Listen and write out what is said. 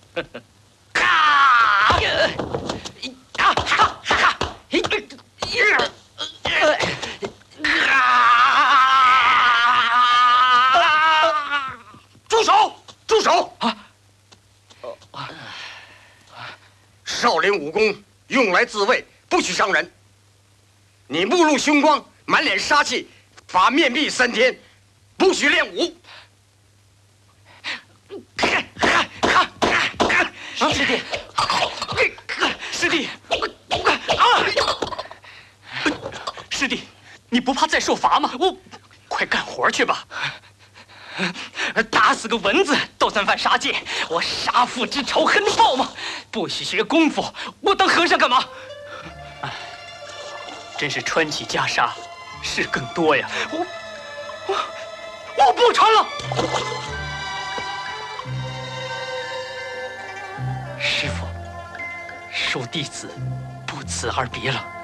住手！住手！少林武功用来自卫，不许伤人。你目露凶光，满脸杀气，罚面壁3天，不许练武。 师弟，师弟，师弟，你不怕再受罚吗？快干活去吧。打死个蚊子都算犯杀戒，我杀父之仇很报吗？不许学功夫，我当和尚干嘛？真是穿起袈裟，事更多呀！我不穿了。师父，恕弟子不辞而别了。